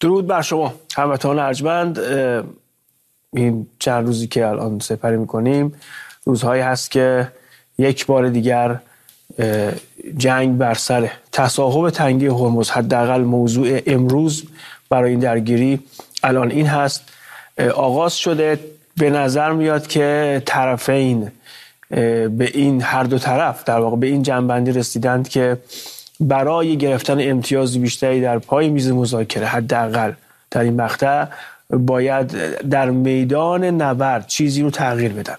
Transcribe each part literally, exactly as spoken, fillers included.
درود بر شما هموطنان ارجمند. این چند روزی که الان سپری میکنیم روزهایی هست که یک بار دیگر جنگ بر سر تصاحب تنگه هرمز، حداقل موضوع امروز برای این درگیری الان این هست، آغاز شده. به نظر میاد که طرفین به این هر دو طرف در واقع به این جنبندی رسیدند که برای گرفتن امتیاز بیشتری در پای میز مذاکره حداقل در این مقطع باید در میدان نبرد چیزی رو تغییر بدن.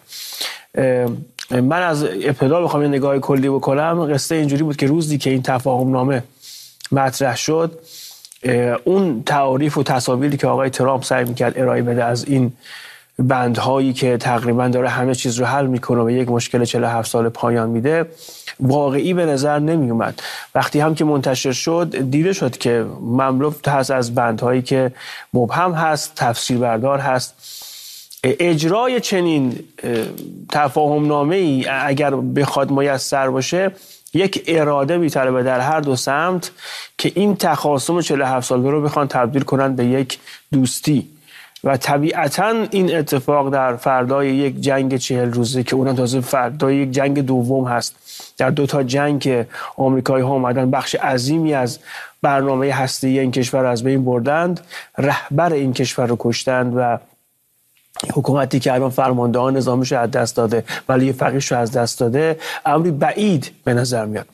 من از ابتدا بخوام یه نگاه کلی بکنم، قصه اینجوری بود که روزی که این تفاهم نامه مطرح شد، اون تعاریف و تصاویری که آقای ترامپ سعی میکرد ارائه بده از این بندهایی که تقریبا داره همه چیز رو حل میکنه و یک مشکل چهل و هفت سال پایان میده، واقعی به نظر نمی اومد. وقتی هم که منتشر شد دیده شد که مملو هست از بندهایی که مبهم هست، تفسیر بردار هست. اجرای چنین تفاهم نامه ای اگر بخواد میسر باشه یک اراده میطلبه در هر دو سمت که این تخاصم چهل و هفت ساله رو بخوان تبدیل کنن به یک دوستی و طبیعتاً این اتفاق در فردای یک جنگ چهل روزه که اونم تازه فردای یک جنگ دوم هست، در دو تا جنگ که آمریکایی ها اومدن بخش عظیمی از برنامه هسته‌ای این کشور از بین بردند، رهبر این کشور رو کشتند و حکومتی که الان فرماندهان نظامش رو از دست داده ولی فقیه‌اش رو از دست داده، امری بعید به نظر میاد.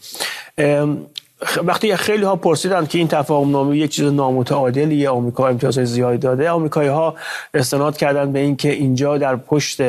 وقتی خیلی ها پرسیدن که این تفاهم نامه یک چیز نامتعادلیه، آمریکا امتیازهای زیادی داده، آمریکایی ها استناد کردن به این که اینجا در پشت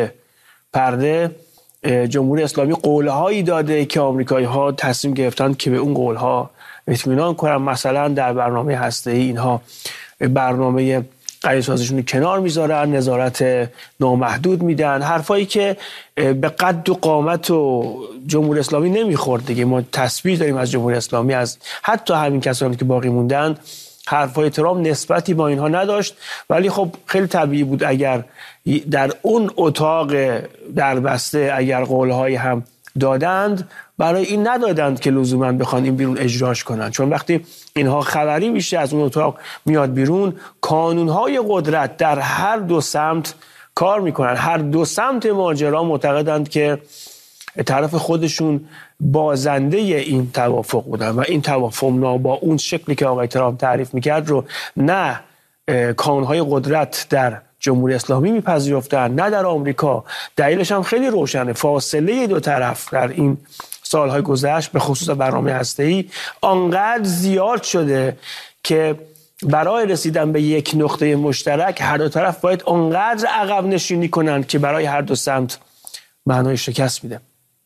پرده جمهوری اسلامی قولهایی داده که آمریکایی ها تصمیم گرفتن که به اون قولها اطمینان کنن. مثلا در برنامه هسته‌ای اینها برنامه غیرسازیشون کنار میذارن، نظارت نامحدود میدن، حرفایی که به قد و قامت و جمهوری اسلامی نمیخورد دیگه. ما تصویر داریم از جمهوری اسلامی، از حتی همین کسانی که باقی موندن، حرفای ترامپ نسبتی با اینها نداشت. ولی خب خیلی طبیعی بود اگر در اون اتاق دربسته اگر قولهایی هم دادند، برای این ندادند که لزوما بخوان این بیرون اجراش کنن، چون وقتی اینها خبری میشه از اون اتاق میاد بیرون، قانونهای قدرت در هر دو سمت کار میکنن. هر دو سمت ماجرا معتقدند که طرف خودشون بازنده این توافق بودن و این توافق با اون شکلی که آقای ترامپ تعریف میکرد رو نه قانونهای قدرت در جمهوری اسلامی میپذیرفتن نه در آمریکا. دلیلش هم خیلی روشنه، فاصله دو طرف در این سالهای گذشت به خصوص برنامه هسته‌ای آنقدر زیاد شده که برای رسیدن به یک نقطه مشترک هر دو طرف باید آنقدر عقب نشینی کنند که برای هر دو سمت معنای شکست میده.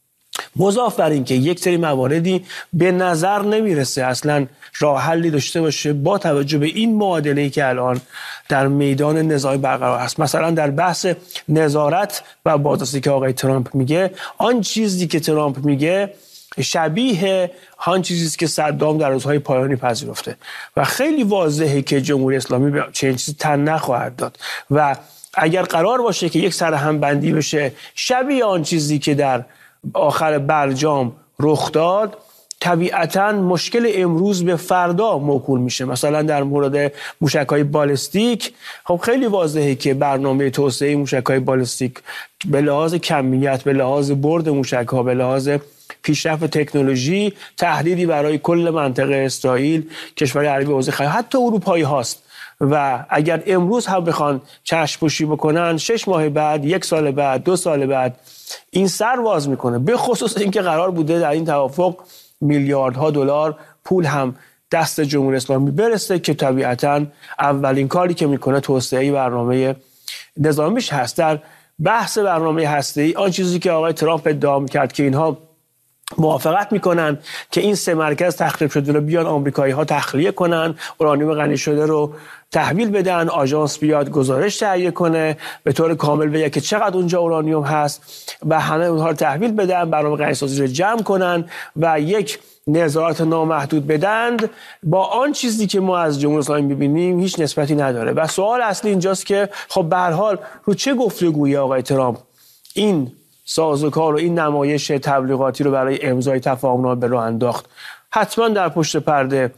مضاف بر این که یک سری مواردی به نظر نمیرسه اصلا راه حلی داشته باشه با توجه به این معادله‌ای که الان در میدان نزاعی برقرار است. مثلا در بحث نظارت و بازرسی که آقای ترامپ میگه، آن چیزی که ترامپ میگه شبیه آن چیزی است که صدام در روزهای پایانی پذیرفته و خیلی واضحه که جمهوری اسلامی به چنین چیزی تن نخواهد داد و اگر قرار باشه که یک سرهم بندی بشه شبیه آن چیزی که در آخر برجام رخ داد، طبیعتاً مشکل امروز به فردا موکول میشه. مثلا در مورد موشک‌های بالستیک خب خیلی واضحه که برنامه توسعه موشک‌های بالستیک به لحاظ کمیت، به لحاظ برد موشک‌ها، به لحاظ پیشرفت تکنولوژی تهدیدی برای کل منطقه اسرائیل، کشور عربی، حوزه خلیج، حتی اروپایی هاست و اگر امروز هم بخوان چشم پوشی بکنن، شش ماه بعد، یک سال بعد، دو سال بعد این سر واز میکنه. به خصوص اینکه قرار بوده در این توافق میلیاردها دلار پول هم دست جمهوری اسلامی برسه که طبیعتاً اولین کاری که میکنه توسعه برنامه نظامیش هست. در بحث برنامه هسته‌ای آن چیزی که آقای ترامپ ادعا کرد که اینها موافقت میکنن که این سه مرکز تخریب شده رو بیان آمریکایی ها تخلیه کنن، اورانیوم غنی شده رو تحویل بدن، آژانس بیاد گزارش تهیه کنه به طور کامل بگه که چقدر اونجا اورانیوم هست و همه اونها رو تحویل بدن، برنامه غنی‌سازی رو جمع کنن و یک نظارت نامحدود بدند. با آن چیزی که ما از جمهوری اسلامی می‌بینیم هیچ نسبتی نداره و سوال اصلی اینجاست که خب به هر حال رو چه گفتگویی آقای ترامپ این سازوکار و این نمایش تبلیغاتی رو برای امضای تفاهم‌نامه به راه انداخت؟ حتما در پشت پرده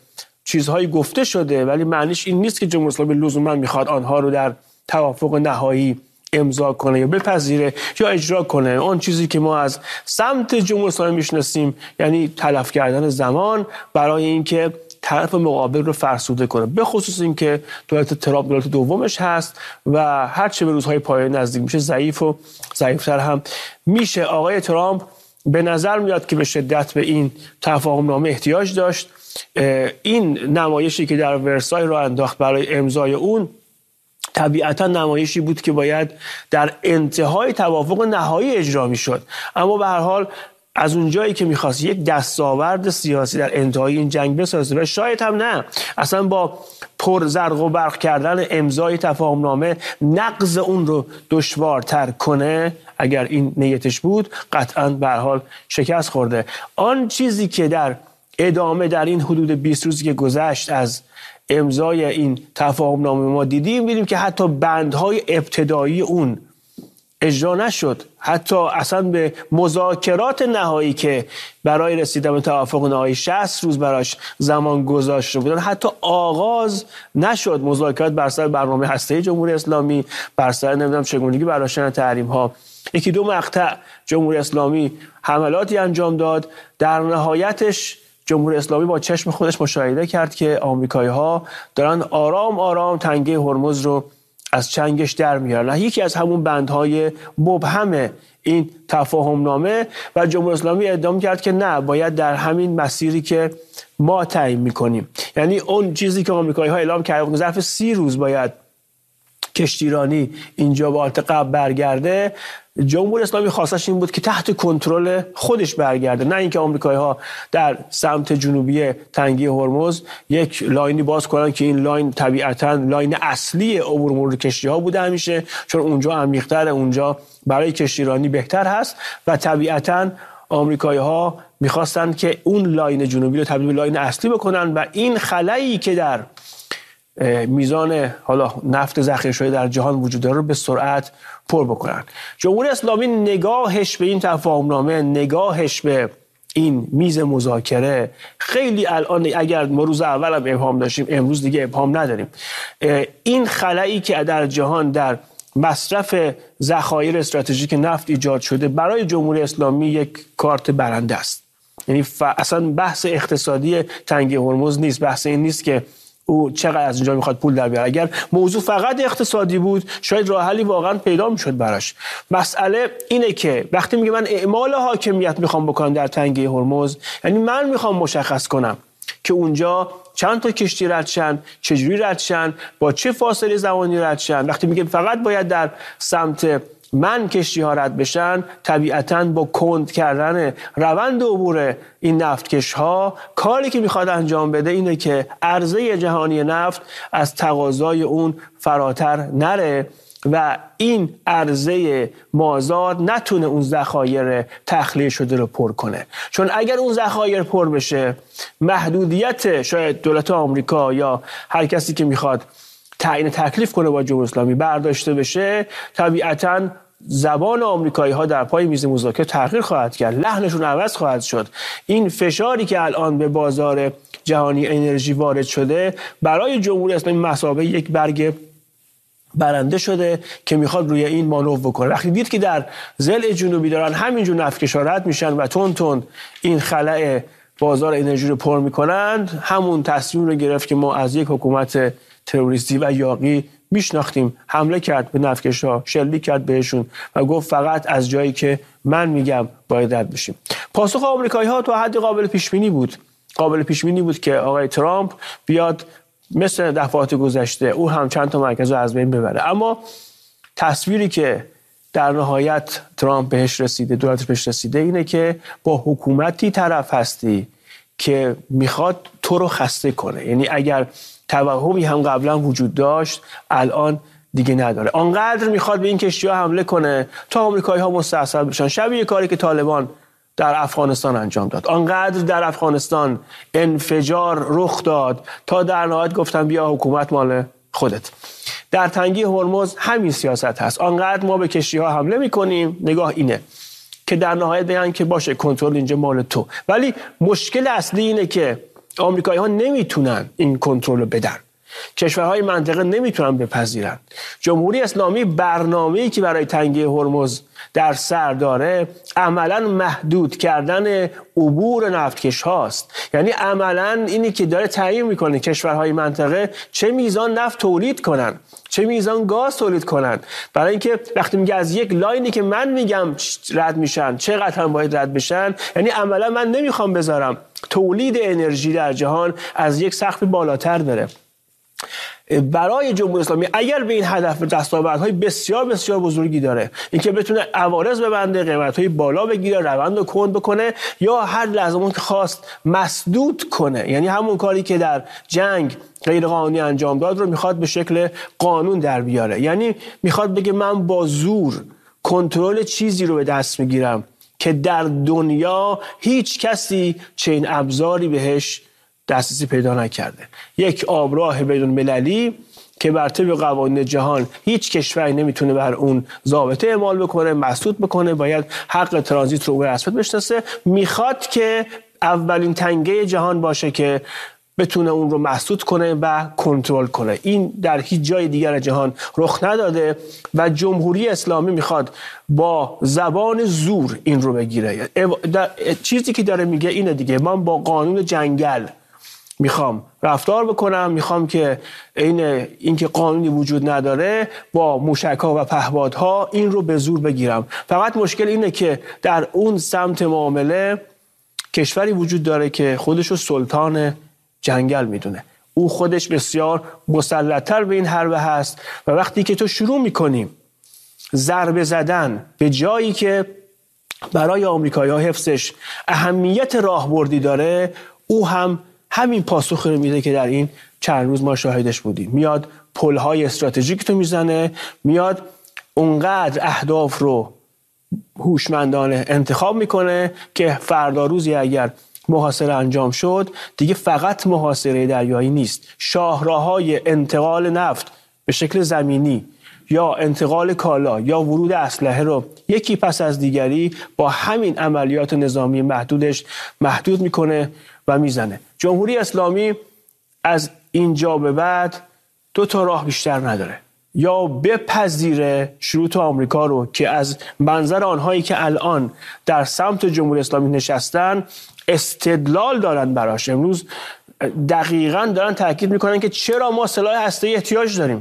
چیزهایی گفته شده، ولی معنیش این نیست که جمهوری اسلامی لزوما میخواد آنها رو در توافق نهایی امضا کنه یا بپذیره یا اجرا کنه. اون چیزی که ما از سمت جمهوری اسلامی میشناسیم یعنی تلف کردن زمان برای اینکه طرف مقابل رو فرسوده کنه، به خصوص اینکه دولت ترامپ دولت دومش هست و هر چه به روزهای پایان نزدیک میشه ضعیف و ضعیفتر هم میشه. آقای ترامپ به نظر میاد که به شدت به این تفاهم نامه احتیاج داشت. این نمایشی که در ورسای رو انداخت برای امضای اون طبیعتا نمایشی بود که باید در انتهای توافق نهایی اجرا میشد، اما به هر حال از اونجایی که میخواست یک دستاورد سیاسی در انتهای این جنگ بسازه و شاید هم نه اصلا با پر زرق و برق کردن امضای تفاهم نامه نقض اون رو دشوارتر کنه، اگر این نیتش بود قطعا به هر حال شکست خورده. آن چیزی که در ادامه در این حدود بیست روزی که گذشت از امضای این تفاهم نامه ما دیدیم، دیدیم که حتی بندهای ابتدایی اون اجرا نشد، حتی اصلا به مذاکرات نهایی که برای رسیدن به توافق نهایی شصت روز براش زمان گذاشته بودن حتی آغاز نشد. مذاکرات بر سر برنامه هسته‌ای جمهوری اسلامی، بر سر نمیدونم چگونگی برداشتن تحریم ها، یکی دو مقطع جمهوری اسلامی حملاتی انجام داد. در نهایتش جمهوری اسلامی با چشم خودش مشاهده کرد که آمریکایی‌ها دارن آرام آرام تنگه هرمز رو از چنگش در میارن. یکی از همون بندهای مبهم این تفاهم نامه و جمهوری اسلامی ادعا کرد که نه، باید در همین مسیری که ما تعیین میکنیم، یعنی اون چیزی که آمریکایی‌ها اعلام کردن ظرف سی روز باید کشتیرانی اینجا به حالت قبل برگرده، جمهوری اسلامی خواستش این بود که تحت کنترل خودش برگرده، نه اینکه آمریکایی‌ها در سمت جنوبی تنگه هرمز یک لاینی باز کنن که این لاین طبیعتاً لاین اصلی عبور مرور کشتی‌ها بوده همیشه، چون اونجا عمیق‌تره، اونجا برای کشتیرانی بهتر هست و طبیعتاً آمریکایی‌ها می‌خواستن که اون لاین جنوبی رو تبدیل به لاین اصلی بکنن و این خلایی که در میزان حالا نفت ذخیره شده در جهان وجود داره رو به سرعت پر بکنن. جمهوری اسلامی نگاهش به این تفاهم نامه، نگاهش به این میز مذاکره خیلی الان، اگر ما روز اول هم ابهام داشتیم امروز دیگه ابهام نداریم، این خلایی که در جهان در مصرف ذخایر استراتژیک نفت ایجاد شده برای جمهوری اسلامی یک کارت برنده است. یعنی ف... اصلا بحث اقتصادی تنگه هرمز نیست، بحث این نیست که او چقدر از اینجا میخواد پول در بیاره. اگر موضوع فقط اقتصادی بود شاید راه حلی واقعا پیدا میشد براش. مسئله اینه که وقتی میگه من اعمال حاکمیت میخوام بکنم در تنگه هرمز، یعنی من میخوام مشخص کنم که اونجا چند تا کشتی رد شن، چجوری رد شن، با چه فاصله زمانی رد شن. وقتی میگه فقط باید در سمت من کشتی ها رد بشن، طبیعتاً با کند کردن روند عبور این نفتکش ها کاری که میخواد انجام بده اینه که عرضه جهانی نفت از تقاضای اون فراتر نره و این عرضه مازاد نتونه اون ذخایر تخلیه شده رو پر کنه. چون اگر اون ذخایر پر بشه، محدودیت شاید دولت آمریکا یا هر کسی که میخواد تعیین تکلیف کنه با جمهوری اسلامی برداشته بشه، طبیعتاً زبان آمریکایی ها در پای میز مذاکره تغییر خواهد کرد، لحنشون عوض خواهد شد. این فشاری که الان به بازار جهانی انرژی وارد شده برای جمهوری اسلامی مثابه یک برگ برنده شده که میخواد روی این مانور بکنه. وقتی دید که در ضلع جنوبی دارن همینجور نفتکش‌ها رد میشن و تون تون این خلأ بازار انرژی رو پر میکنند، همون تصمیم رو گرفت که ما از یک حکومت تروریستی و یاغی میشناختیم، حمله کرد به نفتکش‌ها، شلیک کرد بهشون و گفت فقط از جایی که من میگم باید رد بشیم. پاسخ آمریکایی‌ها تا حد قابل پیش بینی بود. قابل پیش بینی بود که آقای ترامپ بیاد مثل دفعات گذشته او هم چند تا مرکز رو از بین ببره، اما تصویری که در نهایت ترامپ بهش رسیده، دولتش بهش رسیده اینه که با حکومتی طرف هستی که میخواد تو رو خسته کنه. یعنی اگر توهمی هم قبلا وجود داشت الان دیگه نداره. آنقدر میخواد به این کشتی‌ها حمله کنه تا آمریکایی‌ها مستعصل بشن، شبیه کاری که طالبان در افغانستان انجام داد. آنقدر در افغانستان انفجار رخ داد تا در نهایت گفتن بیا حکومت مال خودت. در تنگه هرمز همین سیاست هست. آنقدر ما به کشتی‌ها حمله میکنیم، نگاه اینه که در نهایت بگن که باشه کنترل اینجا مال تو. ولی مشکل اصلی اینه که آمریکایی ها نمیتونن این کنترل رو بدن، کشورهای منطقه نمیتونن بپذیرن. جمهوری اسلامی برنامه‌ای که برای تنگه هرمز در سر داره عملاً محدود کردن عبور نفتکش هاست. یعنی عملاً اینی که داره تعیین میکنه کشورهای منطقه چه میزان نفت تولید کنن، چه میزان گاز تولید کنن، برای اینکه وقتی میگه از یک لاینی که من میگم رد میشن چقدر هم باید رد بشن، یعنی عملاً من نمیخوام بذارم تولید انرژی در جهان از یک سقف بالاتر بره. برای جمهوری اسلامی اگر به این هدف دستاوردهای بسیار بسیار بزرگی داره، اینکه بتونه عوارض ببنده، قیمت‌های بالا بگیره، روند رو کند بکنه، یا هر لحظه که خواست مسدود کنه، یعنی همون کاری که در جنگ غیر قانونی انجام داد رو میخواد به شکل قانون در بیاره. یعنی میخواد بگه من با زور کنترل چیزی رو به دست میگیرم که در دنیا هیچ کسی چنین ابزاری بهش دسترسی پیدا نکرده. یک آبراه بدون مللی که بر طبق قوانین جهان هیچ کشوری نمیتونه بر اون ضابطه اعمال بکنه، مسدود بکنه، باید حق ترانزیت رو به رسمیت بشناسه. میخواد که اولین تنگه جهان باشه که بتونه اون رو مسدود کنه و کنترل کنه. این در هیچ جای دیگر جهان رخ نداده و جمهوری اسلامی میخواد با زبان زور این رو بگیره. چیزی که داره میگه اینه دیگه، من با قانون جنگل میخوام رفتار بکنم، میخوام که این اینکه قانونی وجود نداره با موشک‌ها و پهپادها این رو به زور بگیرم. فقط مشکل اینه که در اون سمت معامله کشوری وجود داره که خودش رو سلطان جنگل میدونه، او خودش بسیار مسلط‌تر به این حربه هست و وقتی که تو شروع میکنیم ضربه زدن به جایی که برای آمریکایی‌ها حفظش اهمیت راهبردی داره، او هم همین پاسخ رو میده که در این چند روز ما شاهدش بودیم. میاد پل‌های استراتژیک تو میزنه، میاد اونقدر اهداف رو هوشمندانه انتخاب میکنه که فردا روزی اگر محاصره انجام شد دیگه فقط محاصره دریایی نیست، شاهراهای انتقال نفت به شکل زمینی یا انتقال کالا یا ورود اسلحه رو یکی پس از دیگری با همین عملیات نظامی محدودش محدود میکنه و میزنه. جمهوری اسلامی از اینجا به بعد دو تا راه بیشتر نداره، یا بپذیره شروط آمریکا رو که از منظر آنهایی که الان در سمت جمهوری اسلامی نشستن استدلال دارن براش، امروز دقیقاً دارن تاکید میکنن که چرا ما سلاح هسته‌ای احتیاج داریم.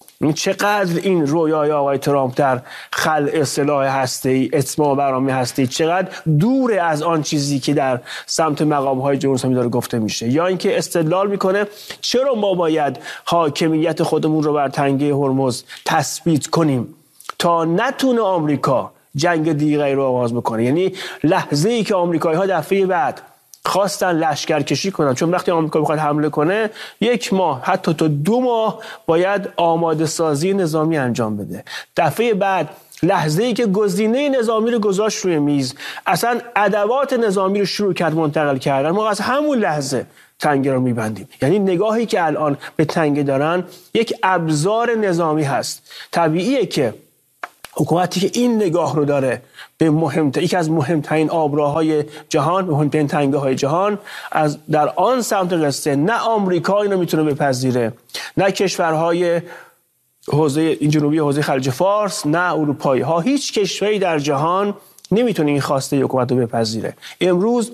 چقدر این رویای آقای ترامپ در خلع سلاح هسته‌ای، اتمام برنامه هسته‌ای چقدر دور از آن چیزی که در سمت مقام‌های جمهوری اسلامی داره گفته میشه. یا اینکه استدلال میکنه چرا ما باید حاکمیت خودمون رو بر تنگه هرمز تثبیت کنیم تا نتونه آمریکا جنگ دیگری رو آغاز بکنه. یعنی لحظه‌ای که آمریکایی‌ها دفعه بعد خواستن لشکر کشی کنن، چون وقتی آمریکا بخواد حمله کنه یک ماه حتی تا دو ماه باید آماده سازی نظامی انجام بده. دفعه بعد لحظه‌ای که گزینه نظامی رو گذاشت روی میز، اصلا ادوات نظامی رو شروع کرد منتقل کردن، ما از همون لحظه تنگه رو میبندیم. یعنی نگاهی که الان به تنگه دارن یک ابزار نظامی هست. طبیعیه که حکومتی که این نگاه رو داره به مهمترین، یکی از مهمترین آبراهای جهان، مهمترین تنگه های جهان، از در آن سمت قصه نه آمریکا اینو میتونه بپذیره، نه کشورهای حوزه این جنوبی حوزه خلیج فارس، نه اروپایی ها، هیچ کشوری در جهان نمیتونه این خواسته حکومت رو بپذیره. امروز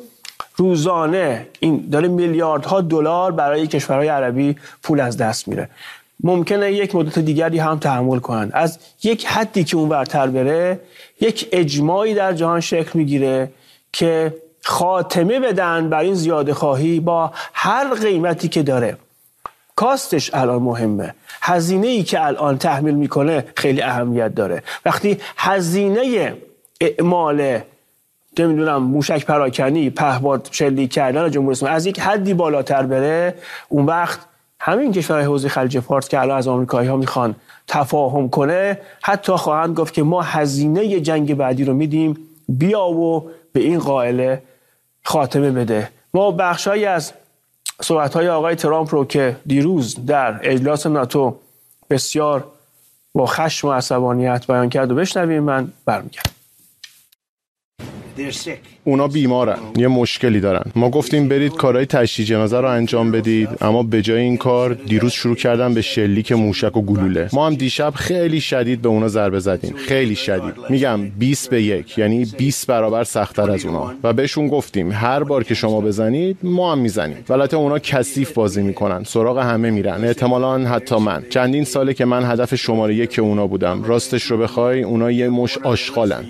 روزانه این داره میلیاردها دلار برای کشورهای عربی پول از دست میره. ممکنه یک مدت دیگری هم تحمل کنن. از یک حدی که اون ورتر بره یک اجماعی در جهان شکل میگیره که خاتمه بدن بر این زیاده خواهی با هر قیمتی که داره. کاستش الان مهمه، هزینه ای که الان تحمیل میکنه خیلی اهمیت داره. وقتی هزینه اعمال نمیدونم موشک پراکنی، پهپاد شلیک کردن جمهوری اسلامی از یک حدی بالاتر بره، اون وقت همین کشورهای حوزه خلیج فارس که الان از آمریکایی‌ها میخوان تفاهم کنه، حتی خواهند گفت که ما هزینه جنگ بعدی رو میدیم، بیا و به این قائله خاتمه بده. ما بخشایی از صحبت‌های آقای ترامپ رو که دیروز در اجلاس ناتو بسیار با خشم و عصبانیت بیان کرد و بشنویم. من برمیگردم. اونا بیمارن، یه مشکلی دارن. ما گفتیم برید کارهای تشییع جنازه رو انجام بدید، اما به جای این کار دیروز شروع کردن به شلیک موشک و گلوله. ما هم دیشب خیلی شدید به اونا ضربه زدیم، خیلی شدید. میگم بیست به یک، یعنی بیست برابر سخت‌تر از اونا. و بهشون گفتیم هر بار که شما بزنید ما هم میزنیم. البته اونا کثیف بازی میکنن، سراغ همه میرن، احتمالاً حتی من. چندین ساله که من هدف شماره یک اونا بودم. راستش رو بخوای اونا یه مش آشغالن.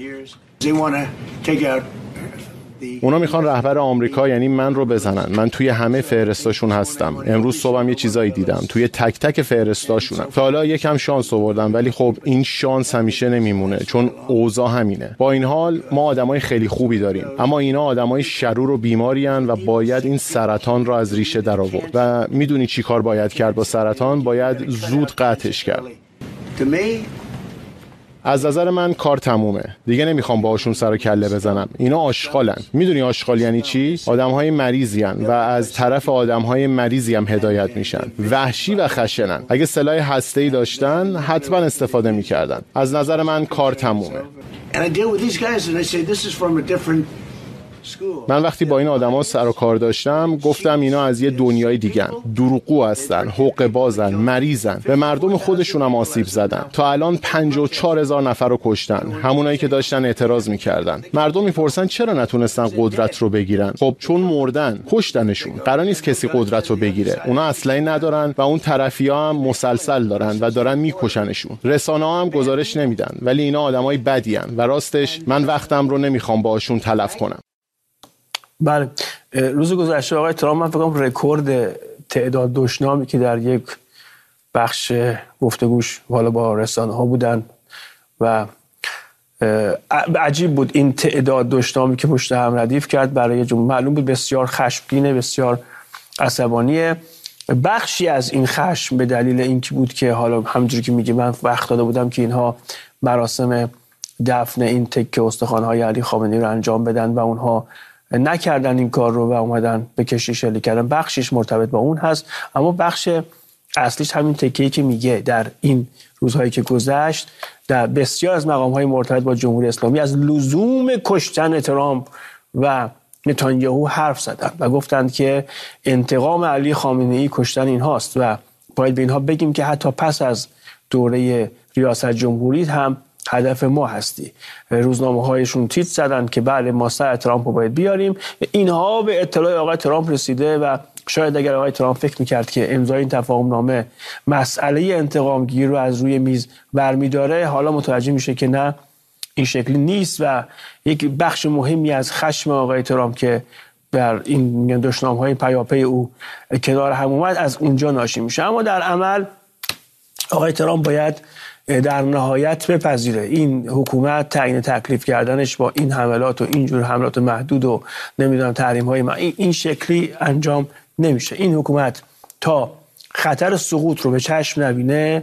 اونا میخوان رهبر آمریکا یعنی من رو بزنن. من توی همه فهرستاشون هستم. امروز صبحم یه چیزایی دیدم توی تک تک فهرستاشونم. تا حالا یکم شانس آوردم، ولی خب این شانس همیشه نمیمونه، چون اوضاع همینه. با این حال ما آدمای خیلی خوبی داریم، اما اینا آدمای شرور و بیمارین و باید این سرطان رو از ریشه در آورد. و میدونی چی کار باید کرد با سرطان؟ باید زود قطعش کرد. از نظر من کار تمومه. دیگه نمیخوام باهاشون سر و کله بزنم. اینا آشغالن. میدونی آشغال یعنی چی؟ آدمهای مریضین و از طرف آدمهای مریضی هم هدایت میشن. وحشی و خشنن. اگه سلاح هسته‌ای داشتن حتما استفاده میکردن. از نظر من کار تمومه. من وقتی با این آدما سر و کار داشتم گفتم اینا از یه دنیای دیگن، دروغگو هستن، حقه بازن، مریضن، به مردم خودشون هم آسیب زدن. تا الان پنجاه و چهار هزار نفر رو کشتن، همونایی که داشتن اعتراض میکردن. مردم میپرسن چرا نتونستن قدرت رو بگیرن؟ خب چون مردن، کشتنشون. قرار نیست کسی قدرت رو بگیره. اونا اسلحه ندارن و اون طرفی‌ها هم مسلسل دارن و دارن میکشنشون. رسانه‌ها هم گزارش نمیدن، ولی اینا آدمای بدی ان و راستش من وقتم رو نمیخوام باهاشون تلف کنم. بله، روز گذشته آقای ترامپ من فکر کنم رکورد تعداد دشنامی که در یک بخش گفتگوش حالا با رسانه‌ها بودن و عجیب بود این تعداد دشنامی که پشت هم ردیف کرد برای جمهور. معلوم بود بسیار خشمگینه، بسیار عصبانیه. بخشی از این خشم به دلیل اینکه بود که حالا همونجوری که میگه من وقت داده بودم که اینها مراسم دفن این تکه استخوان‌های علی خامنه‌ای رو انجام بدن و اونها نکردن این کار رو و اومدن به کشتی شلیک کردن. بخشش مرتبط با اون هست، اما بخش اصلیش همین تکه‌ای که میگه در این روزهایی که گذشت در بسیار از مقام‌های مرتبط با جمهوری اسلامی از لزوم کشتن ترامپ و نتانیاهو حرف زدن و گفتند که انتقام علی خامنه‌ای کشتن اینهاست و باید به اینها بگیم که حتی پس از دوره ریاست جمهوری هم هدف ما هستی. روزنامه هایشون تیتر زدن که بله ما سر ترامپ رو باید بیاریم. اینها به اطلاع آقای ترامپ رسیده و شاید اگر آقای ترامپ فکر میکرد که امضای این تفاهم نامه مسئله انتقام گیری رو از روی میز برمیداره، حالا متوجه میشه که نه، این شکلی نیست و یک بخش مهمی از خشم آقای ترامپ که بر این دشنام های پیاپی او کنار هم اومد از اونجا ناشی میشه. اما در عمل آقای ترامپ باید در نهایت بپذیره این حکومت تعیین تکلیف کردنش با این حملات و اینجور حملات محدود و نمیدونم تحریم های من این شکلی انجام نمیشه. این حکومت تا خطر سقوط رو به چشم نبینه،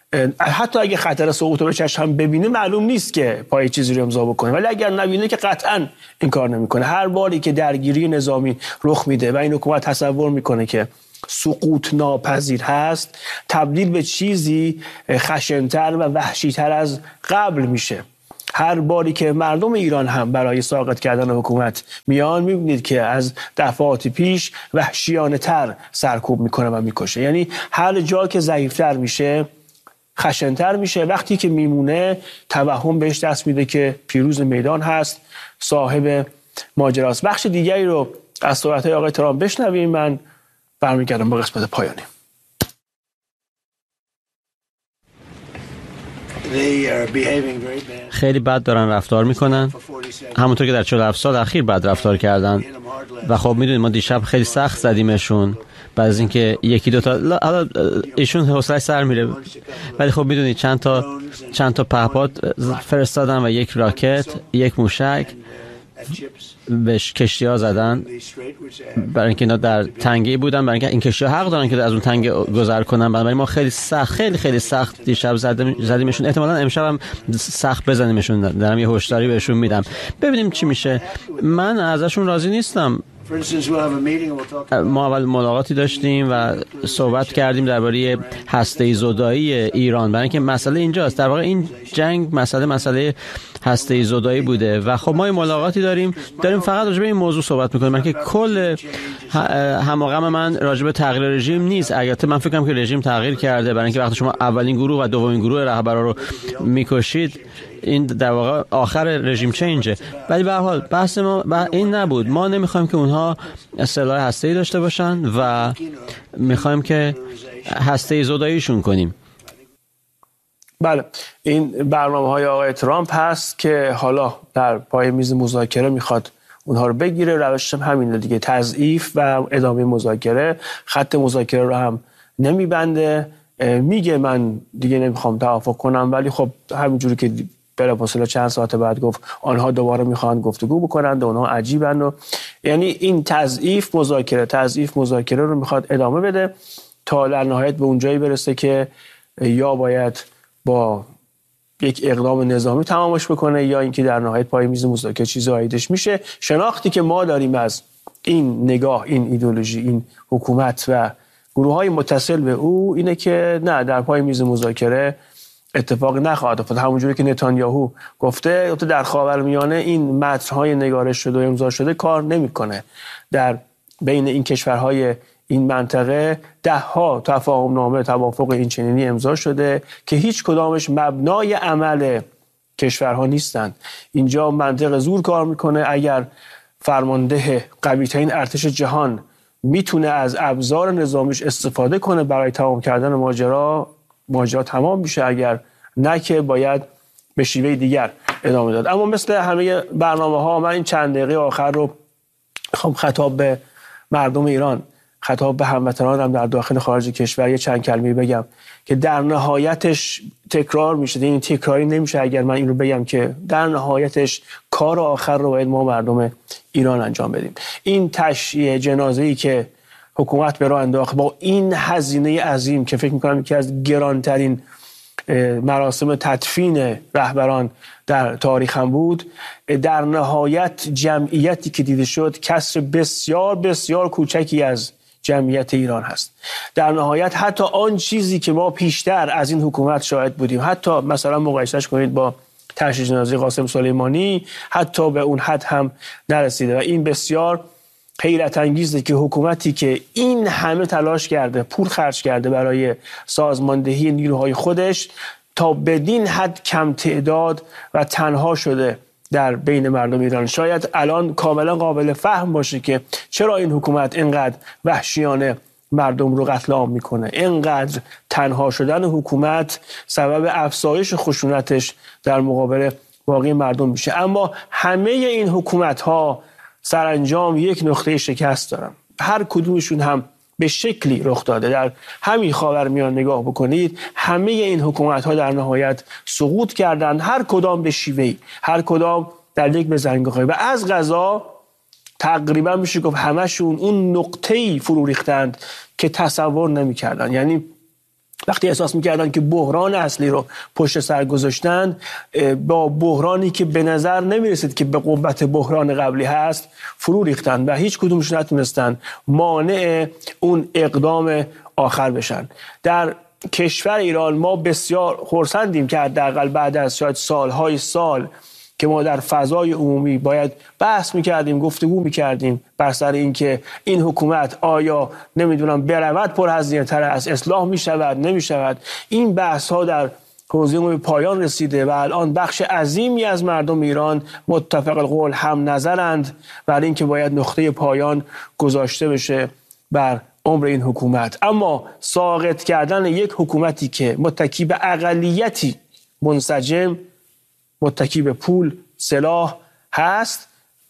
حتی اگه خطر سقوط رو به چشم هم ببینه معلوم نیست که پای چیزی رو امضا بکنه، ولی اگر نبینه که قطعا این کار نمیکنه. هر باری که درگیری نظامی رخ میده و این حکومت تصور میکنه که سقوط ناپذیر هست، تبدیل به چیزی خشن‌تر و وحشی‌تر از قبل میشه. هر باری که مردم ایران هم برای ساقط کردن حکومت میان، میبینید که از دفعات پیش وحشیانه تر سرکوب میکنه و میکشه. یعنی هر جا که ضعیفتر میشه خشن‌تر میشه. وقتی که میمونه توهم بهش دست میده که پیروز میدان هست، صاحب ماجراست. بخش دیگری رو از صحبت‌های آقای ترامپ بشنویم. من برمیگردم با قسمت پایانی. خیلی بد دارن رفتار میکنن، همونطور که در چهل و هفت سال اخیر بد رفتار کردن و خب میدونید ما دیشب خیلی سخت زدیمشون بعد از اینکه یکی دو تا حالا ایشون حوصله‌اش سر میره، ولی خب میدونید چند تا چند تا پهپاد فرستادن و یک راکت، یک موشک بهش کشتی‌ها زدن برای اینکه اینا در تنگه بودن، برای اینکه این کشتی‌ها حق دارن که از اون تنگه گذر کنن. برای ما خیلی سخت خیلی خیلی سخت دیشب زدیمشون. احتمالاً امشب هم سخت بزنیمشون. دارم یه هشداری بهشون میدم، ببینیم چی میشه. من ازشون راضی نیستم. ما اول ملاقاتی داشتیم و صحبت کردیم درباره هسته زدایی ایران، برای اینکه مسئله اینجاست. در واقع این جنگ مسئله مسئله هسته زدایی بوده و خب ما این ملاقاتی داریم داریم فقط راجع به این موضوع صحبت میکنیم، من که کل هماغم من راجع به تغییر رژیم نیست. البته من فکر کنم که رژیم تغییر کرده، برای اینکه وقتی شما اولین گروه و دومین گروه رهبرا رو میکشید این در واقع آخر رژیم چنجه. ولی به هر حال بحث ما این نبود. ما نمیخوایم که اونها سلاح هسته‌ای داشته باشن و میخوایم که هسته زداییشون کنیم. بله، این برنامه‌های آقای ترامپ هست که حالا در پای میز مذاکره میخواد اونها رو بگیره. روشش هم همینه دیگه، تضعیف و ادامه مذاکره. خط مذاکره رو هم نمیبنده، میگه من دیگه نمیخوام توافق کنم، ولی خب همینجوری که بلافاصله چند ساعت بعد گفت آنها دوباره میخوان گفتگو بکنند و اونها عجیبن. و یعنی این تضعیف مذاکره تضعیف مذاکره رو میخواد ادامه بده تا در نهایت به اونجایی برسه که یا باید با یک اقدام نظامی تمامش بکنه یا اینکه در نهایت پای میز مذاکره چیزی عایدش میشه. شناختی که ما داریم از این نگاه، این ایدئولوژی، این حکومت و گروه‌های متصل به او اینه که نه، در پای میز مذاکره اتفاق نخواهد افتاد. همونجوری که نتانیاهو گفته در خاورمیانه این متن‌های نگارش شده و امضا شده کار نمی‌کنه. در بین این کشورهای این منطقه ده ها تفاهم نامه توافق این چنینی امضا شده که هیچ کدامش مبنای عمل کشورها نیستند. اینجا منطق زور کار میکنه. اگر فرمانده قوی‌ترین ارتش جهان میتونه از ابزار نظامیش استفاده کنه برای تمام کردن ماجرا، ماجرا تمام میشه. اگر نه که باید به شیوه دیگر ادامه داد. اما مثل همه برنامه ها من این چند دقیقه آخر رو میخوام خطاب به مردم ایران، خطاب به هموطنانم در داخل خارج کشور یه چند کلمه بگم که در نهایتش تکرار میشه. این تکراری نمیشه اگر من این رو بگم که در نهایتش کار آخر رو باید ما مردم ایران انجام بدیم. این تشییع جنازه‌ای که حکومت به راه انداخت با این هزینه عظیم که فکر می‌کنم یکی از گرانترین مراسم تدفین رهبران در تاریخ هم بود، در نهایت جمعیتی که دیده شد کسر بسیار بسیار کوچکی از جمعیت ایران هست. در نهایت حتی آن چیزی که ما پیشتر از این حکومت شاهد بودیم، حتی مثلا مقایسهش کنید با تشییع جنازه قاسم سلیمانی، حتی به اون حد هم نرسیده. و این بسیار حیرت انگیزه که حکومتی که این همه تلاش کرده، پول خرج کرده برای سازماندهی نیروهای خودش، تا بدین حد کم تعداد و تنها شده در بین مردم ایران. شاید الان کاملا قابل فهم باشه که چرا این حکومت اینقدر وحشیانه مردم رو قتل عام میکنه. اینقدر تنها شدن حکومت سبب افزایش خشونتش در مقابل باقی مردم میشه. اما همه این حکومت ها سرانجام یک نقطه شکست دارن. هر کدومشون هم به شکلی رخ داده. در همین خاورمیانه نگاه بکنید، همه این حکومت ها در نهایت سقوط کردند، هر کدام به شیوهی، هر کدام در یک بزنگاهی، و از قضا تقریبا میشه گفت همشون اون نقطه‌ای فرو ریختند که تصور نمی‌کردن. یعنی وقتی احساس می‌کردن که بحران اصلی رو پشت سر گذاشتن، با بحرانی که به نظر نمی‌رسید که به قوت بحران قبلی هست فرو ریختن و هیچ کدومشون نتونستن مانع اون اقدام آخر بشن. در کشور ایران ما بسیار خرسندیم که حداقل بعد از شاید سالهای سال که ما در فضای عمومی باید بحث میکردیم، گفتگو میکردیم بر سر این که این حکومت آیا نمیدونم برود پرهزینه‌تر از اصلاح میشود نمیشود. این بحث ها در حوزه عمومی پایان رسیده و الان بخش عظیمی از مردم ایران متفق القول هم نظرند برای اینکه باید نقطه پایان گذاشته بشه بر عمر این حکومت. اما ساقط کردن یک حکومتی که متکی به اقلیتی منسجم، متکی به پول، سلاح هست،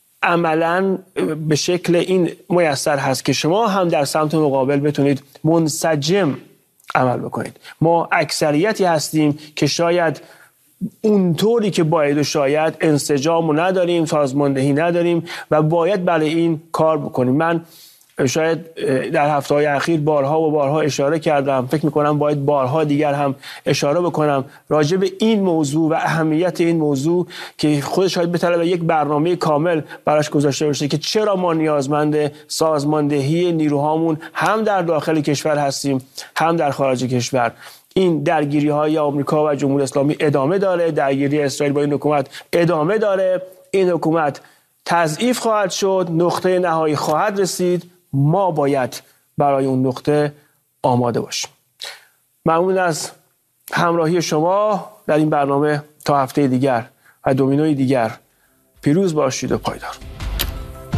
عملاً به شکل این میسر هست که شما هم در سمت مقابل بتونید منسجم عمل بکنید. ما اکثریتی هستیم که شاید اونطوری که باید و شاید انسجام نداریم، سازماندهی نداریم و باید برای این کار بکنیم. من شاید در هفته‌های اخیر بارها و بارها اشاره کردم، فکر میکنم باید بارها دیگر هم اشاره بکنم راجع به این موضوع و اهمیت این موضوع که خودش شاید بطلبه یک برنامه کامل براش گذاشته باشه که چرا ما نیازمند سازماندهی نیروهامون هم در داخل کشور هستیم هم در خارج کشور. این درگیری های آمریکا و جمهوری اسلامی ادامه داره، درگیری اسرائیل با این حکومت ادامه داره، این حکومت تضعیف خواهد شد، نقطه نهایی خواهد رسید، ما باید برای اون نقطه آماده باشیم. ممنون از همراهی شما در این برنامه. تا هفته دیگر و دومینوی دیگر پیروز باشید و پایدار.